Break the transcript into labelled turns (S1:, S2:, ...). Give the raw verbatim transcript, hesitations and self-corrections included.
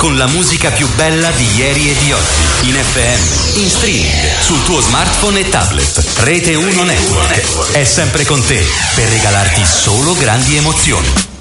S1: con la musica più bella di ieri e di oggi. In F M, in streaming, sul tuo smartphone e tablet. Rete uno Network è sempre con te per regalarti solo grandi emozioni.